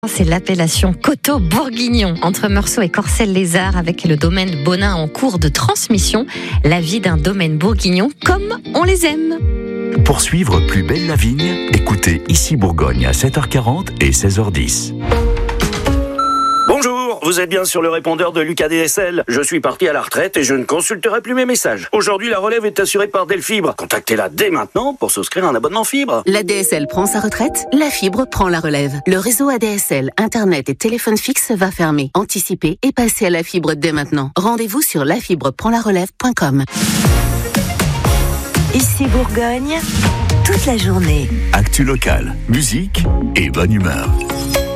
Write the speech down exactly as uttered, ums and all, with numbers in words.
C'est l'appellation coteau bourguignon entre Meursault et Corcelles-les-Arts avec le domaine Bonin en cours de transmission. La vie d'un domaine bourguignon comme on les aime. Pour suivre Plus belle la vigne, écoutez Ici Bourgogne à sept heures quarante et seize heures dix. Bonjour, vous êtes bien sur le répondeur de Lucas D S L. Je suis parti à la retraite et je ne consulterai plus mes messages. Aujourd'hui, la relève est assurée par Delfibre. Contactez-la dès maintenant pour souscrire un abonnement fibre. La D S L prend sa retraite, la fibre prend la relève. Le réseau A D S L, Internet et téléphone fixe va fermer. Anticipez et passez à la fibre dès maintenant. Rendez-vous sur la fibre prend la relève point com. Ici Bourgogne, toute la journée. Actu locale, musique et bonne humeur.